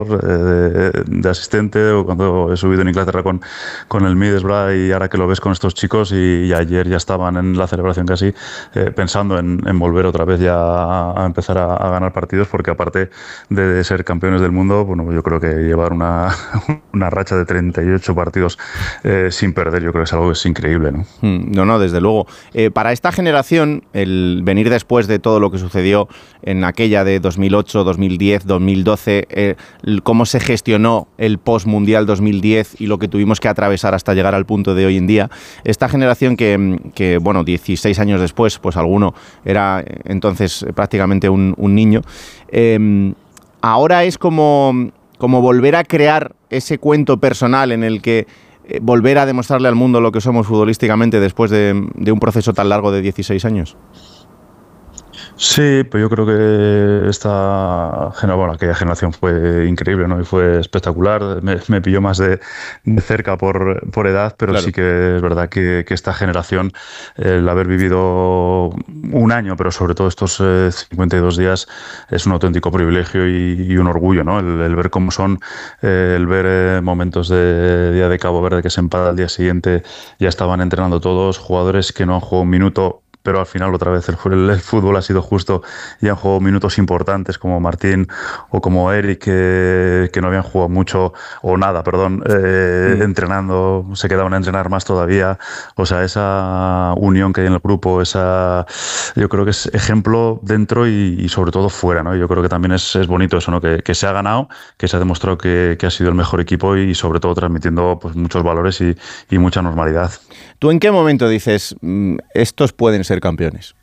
de asistente, o cuando he subido en Inglaterra con el Middlesbrough, y ahora que lo ves con estos chicos, y ayer ya estaban en la celebración casi pensando en volver otra vez ya a empezar a ganar partidos, porque aparte de ser campeones del mundo, bueno, yo creo que llevar una racha de 38 partidos sin perder, yo creo que es algo que es increíble, ¿no? No, desde luego. Para esta generación, el venir después de todo lo que sucedió en aquella de 2008, 2010, 2012, cómo se gestionó el post-mundial 2010 y lo que tuvimos que atravesar hasta llegar al punto de hoy en día, esta generación que bueno, 16 años después, pues alguno era entonces prácticamente un niño, ahora es como volver a crear ese cuento personal en el que volver a demostrarle al mundo lo que somos futbolísticamente después de un proceso tan largo de 16 años. Sí, pues yo creo que aquella generación fue increíble, ¿no? Y fue espectacular. Me pilló más de cerca por edad, pero claro, sí que es verdad que esta generación, el haber vivido un año, pero sobre todo estos 52 días, es un auténtico privilegio y un orgullo, ¿no? El ver cómo son, el ver momentos de día de Cabo Verde, que se empata al día siguiente, ya estaban entrenando todos, jugadores que no han jugado un minuto, pero al final otra vez el fútbol ha sido justo y han jugado minutos importantes, como Martín o como Eric, que no habían jugado mucho o nada, perdón, entrenando, se quedaban a entrenar más todavía. O sea, esa unión que hay en el grupo, yo creo que es ejemplo dentro y sobre todo fuera, ¿no? Yo creo que también es bonito eso, ¿no? Que se ha ganado, que se ha demostrado que ha sido el mejor equipo y sobre todo transmitiendo pues muchos valores y mucha normalidad. ¿Tú en qué momento dices, estos pueden ser campeones?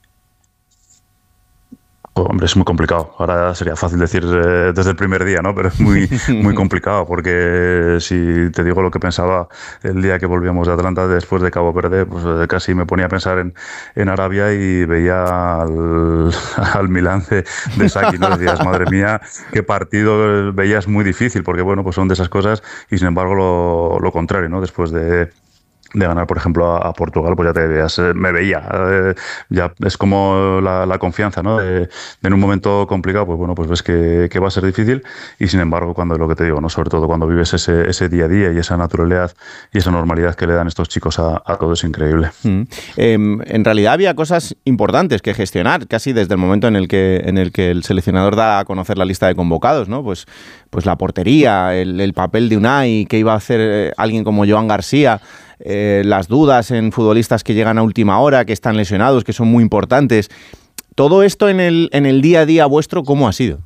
Hombre, es muy complicado. Ahora sería fácil decir desde el primer día, ¿no? Pero es muy complicado, porque si te digo lo que pensaba el día que volvíamos de Atlanta después de Cabo Verde, pues casi me ponía a pensar en Arabia y veía al Milán de Saki, ¿no? Decías, madre mía, qué partido. Veías muy difícil, porque bueno, pues son de esas cosas, y sin embargo lo contrario, ¿no? Después de ganar, por ejemplo, a Portugal, pues ya te veías, me veía, ya es como la confianza, ¿no? En un momento complicado, pues bueno, pues ves que va a ser difícil, y sin embargo, cuando lo que te digo, ¿no? Sobre todo cuando vives ese día a día y esa naturalidad y esa normalidad que le dan estos chicos a todo, es increíble. En realidad había cosas importantes que gestionar, casi desde el momento en el que el seleccionador da a conocer la lista de convocados, ¿no? Pues la portería, el papel de Unai, que iba a hacer alguien como Joan García, las dudas en futbolistas que llegan a última hora, que están lesionados, que son muy importantes. Todo esto en el día a día vuestro, ¿cómo ha sido?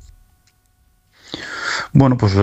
Bueno, pues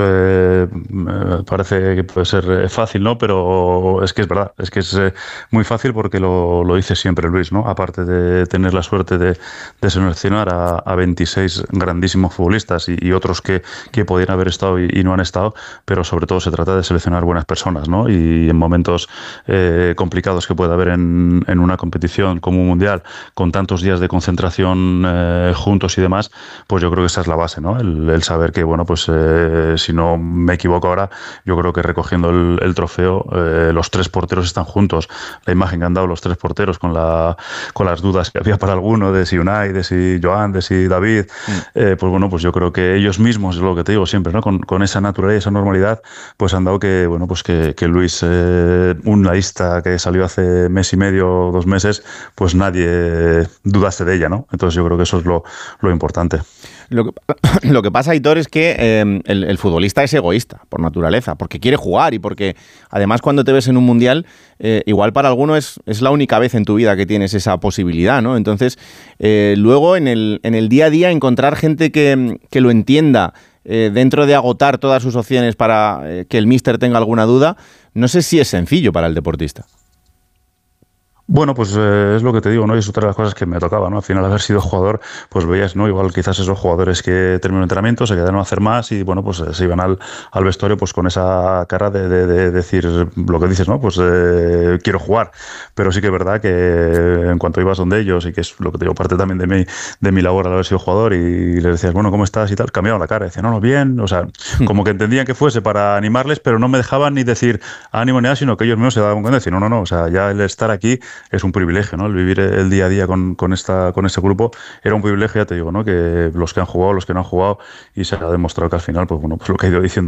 parece que puede ser fácil, ¿no? Pero es que es verdad, es que es muy fácil, porque lo dice siempre Luis, ¿no? Aparte de tener la suerte de seleccionar a 26 grandísimos futbolistas y otros que podían haber estado y no han estado, pero sobre todo se trata de seleccionar buenas personas, ¿no? Y en momentos complicados que puede haber en una competición como un mundial, con tantos días de concentración juntos y demás, pues yo creo que esa es la base, ¿no? El saber que, bueno, pues si no me equivoco ahora, yo creo que recogiendo el trofeo, los tres porteros están juntos. La imagen que han dado los tres porteros con las dudas que había para alguno, de si Unai, de si Joan, de si David, pues bueno, pues yo creo que ellos mismos, es lo que te digo siempre, ¿no? Con esa naturalidad y esa normalidad, pues han dado que, bueno, pues que Luis, una lista que salió hace mes y medio, 2 meses, pues nadie dudase de ella, ¿no? Entonces yo creo que eso es lo importante. Lo que pasa, Aitor, es que el futbolista es egoísta por naturaleza, porque quiere jugar y porque además cuando te ves en un mundial, igual para alguno es la única vez en tu vida que tienes esa posibilidad, ¿no? Entonces, luego en el día a día encontrar gente que lo entienda, dentro de agotar todas sus opciones para que el míster tenga alguna duda, no sé si es sencillo para el deportista. Bueno, pues es lo que te digo, ¿no? Y es otra de las cosas que me tocaba, ¿no? Al final, haber sido jugador, pues veías, ¿no? Igual quizás esos jugadores que terminaron el entrenamiento, se quedaron a hacer más y, bueno, pues se iban al vestuario pues con esa cara de decir lo que dices, ¿no? Pues quiero jugar. Pero sí que es verdad que en cuanto ibas donde ellos, y que es lo que te digo, parte también de mi labor al haber sido jugador, y les decías, bueno, ¿cómo estás? Y tal, cambiaban la cara, decían, no, bien, o sea, como que entendían que fuese para animarles, pero no me dejaban ni decir ánimo ni nada, sino que ellos mismos se daban cuenta de decir, no, o sea, ya el estar aquí es un privilegio, ¿no? El vivir el día a día con este grupo era un privilegio, ya te digo, ¿no? Que los que han jugado, los que no han jugado, y se ha demostrado que al final, pues bueno, pues lo que he ido diciendo